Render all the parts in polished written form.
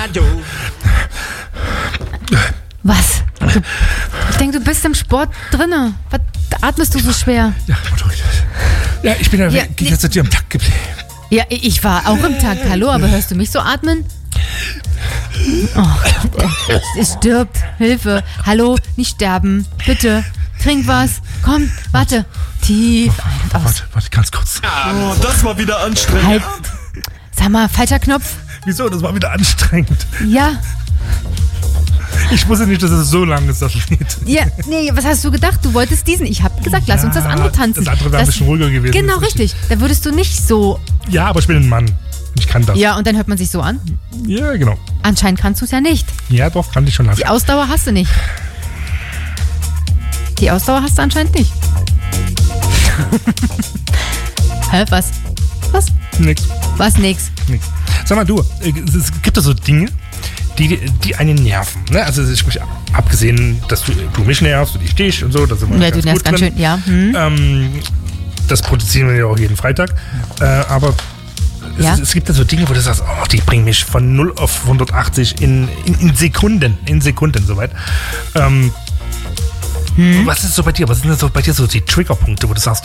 Was? Ich denke, du bist im Sport drinne. Was atmest du so schwer? Ja, ich bin ja zu dir am Takt geblieben. Ja, ich war auch im Takt. Hallo, aber hörst du mich so atmen? Oh, es stirbt. Hilfe. Hallo, nicht sterben. Bitte. Trink was. Komm, warte. Tief ein und aus. Warte, ganz kurz. Oh, das war wieder anstrengend. Halt. Sag mal, falscher Knopf. Wieso? Das war wieder anstrengend. Ja. Ich wusste nicht, dass es so lang ist, das Lied. Ja, nee, was hast du gedacht? Du wolltest diesen. Ich habe gesagt, lass uns das andere tanzen. Das andere wäre ein bisschen ruhiger gewesen. Genau, richtig. Da würdest du nicht so... Ja, aber ich bin ein Mann. Ich kann das. Ja, und dann hört man sich so an? Ja, genau. Anscheinend kannst du es ja nicht. Ja, doch, kann ich schon. Die Ausdauer hast du nicht. Die Ausdauer hast du anscheinend nicht. Hä, was? Was? Nix. Was, nix? Nix. Sag mal, du, es gibt da so Dinge, die einen nerven. Ne? Also sprich, abgesehen, dass du mich nervst und ich dich und so. Da sind wir Ja, du nervst ganz schön, ja. Das produzieren wir ja auch jeden Freitag. Aber ja? es gibt da so Dinge, wo du sagst, oh, die bringen mich von 0 auf 180 in Sekunden. In Sekunden soweit. Was ist so bei dir? Was sind denn so bei dir so die Triggerpunkte, wo du sagst,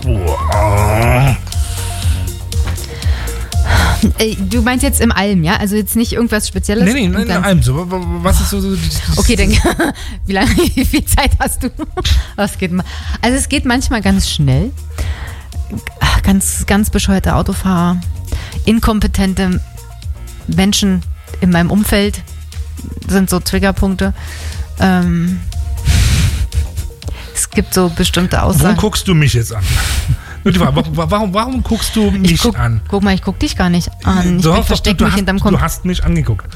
Du meinst jetzt im Allem, ja? Also jetzt nicht irgendwas Spezielles? Nee, in allem so. Was ist so okay, dann wie viel Zeit hast du? Es geht manchmal ganz schnell. Ganz, ganz bescheuerte Autofahrer, inkompetente Menschen in meinem Umfeld sind so Triggerpunkte. Es gibt so bestimmte Aussagen. Warum guckst du mich jetzt an? Warum guckst du mich an? Guck mal, ich guck dich gar nicht an. Ich verstecke mich hinterm Kopf. Du hast mich angeguckt.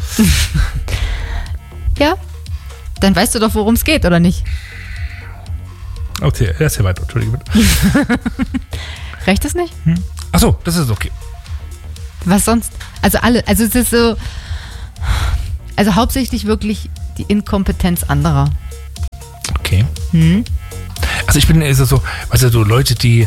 Ja? Dann weißt du doch, worum es geht, oder nicht? Okay, erzähl weiter. Entschuldige bitte. Reicht das nicht? Achso, das ist okay. Was sonst? Also es ist so... Also hauptsächlich wirklich die Inkompetenz anderer. Okay. Also ich bin so, weißt du, so Leute, die...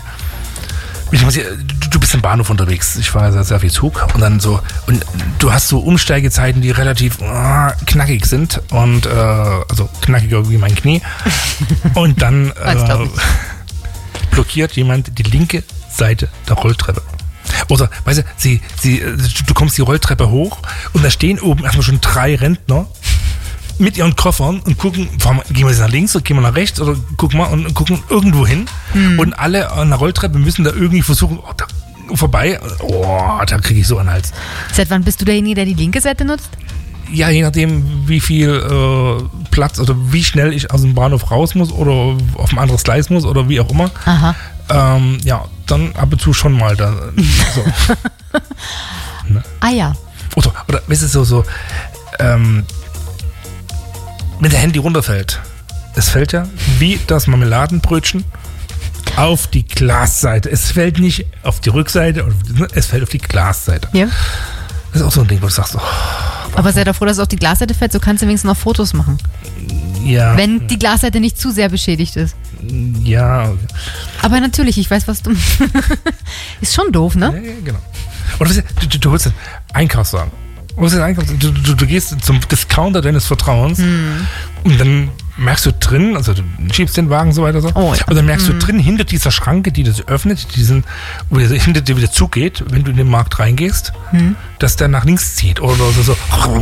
Du bist im Bahnhof unterwegs. Ich fahre sehr, sehr viel Zug und dann so, und du hast so Umsteigezeiten, die relativ knackig sind und also knackiger wie mein Knie. Und dann blockiert jemand die linke Seite der Rolltreppe. Oder, weißt du, du kommst die Rolltreppe hoch und da stehen oben erstmal schon 3 Rentner mit ihren Koffern und gucken, gehen wir jetzt nach links oder gehen wir nach rechts oder gucken irgendwo hin. Und alle an der Rolltreppe müssen da irgendwie versuchen, da vorbei. Da kriege ich so einen Hals. Seit wann bist du derjenige, der die linke Seite nutzt? Ja, je nachdem, wie viel Platz oder wie schnell ich aus dem Bahnhof raus muss oder auf ein anderes Gleis muss oder wie auch immer. Aha. Ja, dann ab und zu schon mal da. So. Ne? Ah ja. Oder weißt du, wenn der Handy runterfällt, es fällt ja wie das Marmeladenbrötchen auf die Glasseite. Es fällt nicht auf die Rückseite, es fällt auf die Glasseite. Ja. Das ist auch so ein Ding, wo du sagst, aber sei doch froh, dass es auf die Glasseite fällt, so kannst du wenigstens noch Fotos machen. Ja. Wenn die Glasseite nicht zu sehr beschädigt ist. Ja. Aber natürlich, ich weiß, was du... Ist schon doof, ne? Ja, genau. Oder du holst den Einkaufswagen. Du gehst zum Discounter deines Vertrauens und dann merkst du drin, also du schiebst den Wagen so weiter so, und dann merkst du drin hinter dieser Schranke, die das öffnet, wo hinter dir wieder zugeht, wenn du in den Markt reingehst, dass der nach links zieht oder so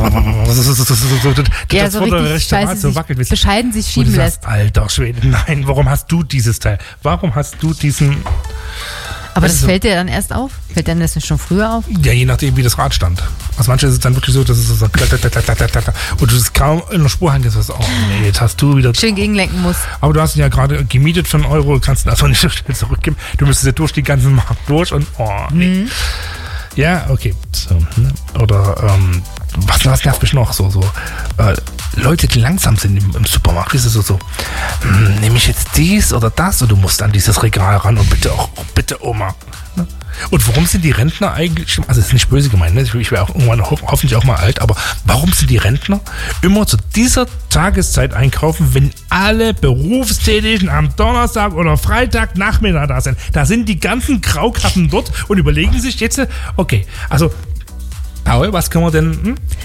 ja, so richtig scheiße so wackelt, bescheiden sich schieben lässt. Alter Schwede, nein, warum hast du dieses Teil? Warum hast du diesen... Aber das fällt dir dann erst auf? Fällt dir das nicht schon früher auf? Ja, je nachdem, wie das Rad stand. Also manchmal ist es dann wirklich so, dass es so und du es kaum in der Spur hast, oh nee, jetzt hast du wieder... Schön gegenlenken musst. Aber du hast ihn ja gerade gemietet für €1, kannst ihn also nicht so schnell zurückgeben. Du müsstest ja durch die ganzen Markt durch und oh nee. Ja, okay. So, ne? Oder was nervt mich noch? Leute, die langsam sind im Supermarkt, ist es so, nehme ich jetzt dies oder das und du musst an dieses Regal ran und bitte Oma. Ne? Und warum sind die Rentner eigentlich, also das ist nicht böse gemeint, ne? Ich werde auch irgendwann hoffentlich auch mal alt, aber warum sind die Rentner immer zu dieser Tageszeit einkaufen, wenn alle Berufstätigen am Donnerstag oder Freitag Nachmittag da sind? Da sind die ganzen Graukappen dort und überlegen sich jetzt, okay, also Paul, was können wir denn...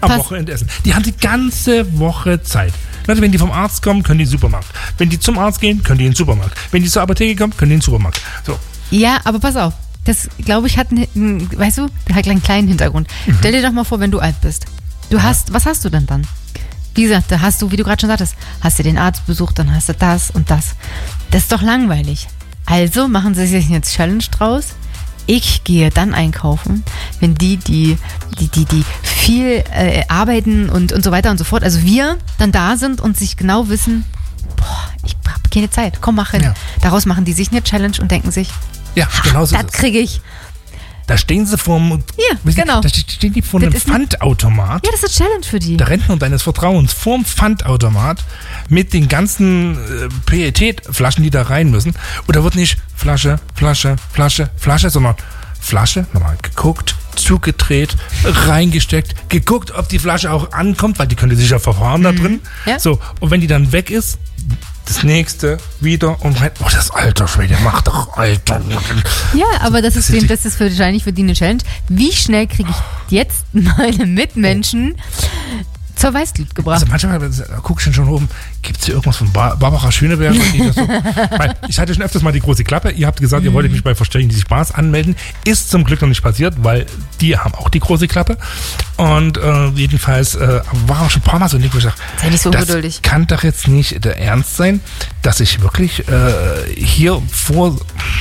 am Wochenende essen. Die haben die ganze Woche Zeit. Also wenn die vom Arzt kommen, können die in den Supermarkt. Wenn die zum Arzt gehen, können die in den Supermarkt. Wenn die zur Apotheke kommen, können die in den Supermarkt. So. Ja, aber pass auf. Das, glaube ich, hat weißt du, hat einen kleinen Hintergrund. Stell dir doch mal vor, wenn du alt bist. Was hast du denn dann? Wie gesagt, da hast du, wie du gerade schon sagtest, hast du den Arzt besucht, dann hast du das und das. Das ist doch langweilig. Also machen sie sich jetzt Challenge draus. Ich gehe dann einkaufen, wenn die viel arbeiten und so weiter und so fort. Also wir dann da sind und sich genau wissen, ich habe keine Zeit, komm, mach hin. Ja. Daraus machen die sich eine Challenge und denken sich, ja, genau so das kriege ich. Da stehen sie vorm, genau. Da stehen die vor einem Pfandautomat. Ja, das ist eine Challenge für die. Der Rentner deines Vertrauens vorm Pfandautomat mit den ganzen PET-Flaschen, die da rein müssen. Und da wird nicht Flasche, sondern Flasche, nochmal geguckt, zugedreht, reingesteckt, geguckt, ob die Flasche auch ankommt, weil die könnte sich ja verfahren da drin. Ja. So, und wenn die dann weg ist, das nächste wieder und rein. Oh, das alter Schwede, mach doch, Alter. Ja, aber das ist wahrscheinlich für die eine Challenge. Wie schnell kriege ich jetzt meine Mitmenschen zur Weißglut gebracht? Also manchmal gucke ich schon oben, gibt es hier irgendwas von Barbara Schöneberger? Weil ich hatte schon öfters mal die große Klappe. Ihr habt gesagt, ihr wolltet mich bei Verstehen die Spaß anmelden. Ist zum Glück noch nicht passiert, weil die haben auch die große Klappe. Und jedenfalls war auch schon ein paar Mal so wo ich dachte, sei nicht so ungeduldig. Das kann doch jetzt nicht der Ernst sein, dass ich wirklich hier vor...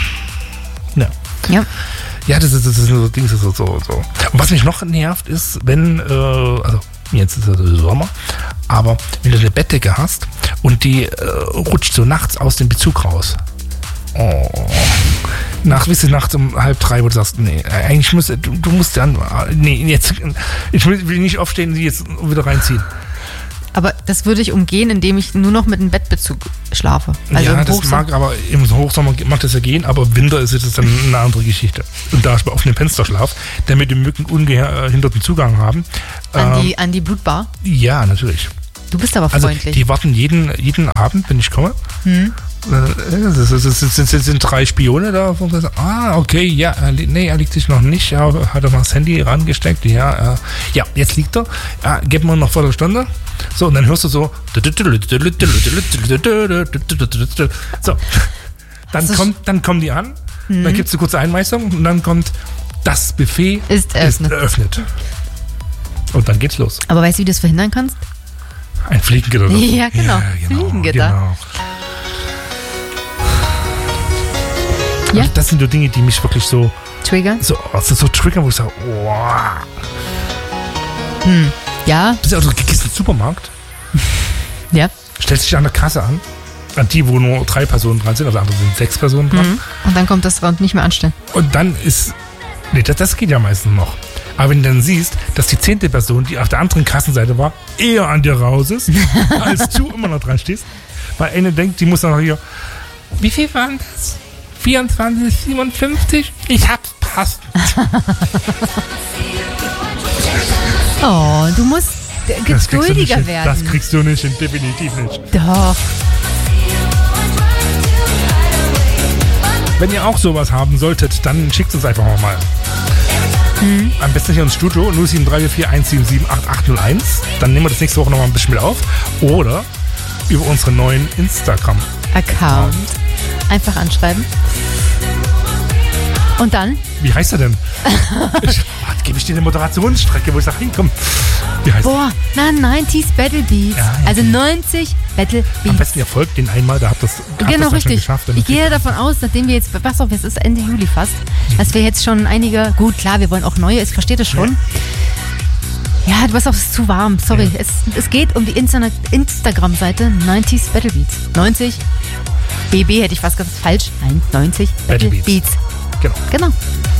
Ja. Ja, das ist so Ding, so. Und was mich noch nervt, ist, wenn, also jetzt ist es Sommer, aber wenn du eine Bettdecke hast und die rutscht so nachts aus dem Bezug raus. Oh. Nachts um 2:30, wo du sagst, nee, eigentlich du musst dann, nee, jetzt, ich will nicht aufstehen und die jetzt wieder reinziehen. Aber das würde ich umgehen, indem ich nur noch mit einem Bettbezug schlafe. Also ja, das mag aber im Hochsommer macht das ja gehen, aber im Winter ist es dann eine andere Geschichte. Und da ich auf einem Fenster schlafe, damit die Mücken ungehinderten Zugang haben. An die Blutbar? Ja, natürlich. Du bist aber freundlich. Also die warten jeden Abend, wenn ich komme. Es sind 3 Spione da. Okay, ja, er liegt sich noch nicht. Ja, hat er mal das Handy rangesteckt. Ja, jetzt liegt er. Ja, gib mir noch eine Viertelstunde. So, und dann hörst du so. So, dann kommen die an. Dann gibt es eine kurze Einweisung und dann kommt, das Buffet ist eröffnet. Und dann geht's los. Aber weißt du, wie du das verhindern kannst? Ein Fliegengitter. Ja, genau. Fliegengitter. Genau. Ja? Also das sind so Dinge, die mich wirklich so triggern? So triggern, wo ich sage, Ja. Bist du also gehst im Supermarkt? Ja. Stellst dich an der Kasse an die, wo nur 3 Personen dran sind, also andere sind 6 Personen dran. Und dann kommt das dran nicht mehr anstellen. Und dann ist, das geht ja meistens noch. Aber wenn du dann siehst, dass die 10. Person, die auf der anderen Kassenseite war, eher an dir raus ist, als du immer noch dran stehst, weil eine denkt, die muss dann noch hier, wie viel waren das? 24, 57? Ich hab's passend. Oh, du musst geduldiger werden. Das kriegst du nicht hin, definitiv nicht. Doch. Wenn ihr auch sowas haben solltet, dann schickt uns einfach mal. Am besten hier ins Studio 0734477801. Dann nehmen wir das nächste Woche nochmal ein bisschen mit auf. Oder über unseren neuen Instagram-Account. Einfach anschreiben. Und dann? Wie heißt er denn? Gebe ich dir eine Moderationsstrecke, wo ich sage, hey, komm. Wie heißt er? 90s Battle Beats. Ja, also 90 Battle Beats. Am besten ihr folgt den einmal, da habt ihr das genau, richtig. Geschafft. Ich gehe davon aus, nachdem wir jetzt, pass auf, es ist Ende Juli fast, dass wir jetzt schon einige, gut, klar, wir wollen auch neue, ich verstehe das schon. Ja, pass auf, es ist zu warm, sorry. Ja. Es geht um die Instagram-Seite 90s Battle Beats. 90 BB hätte ich fast gesagt, falsch. Nein, 90 Battle Beats. Genau.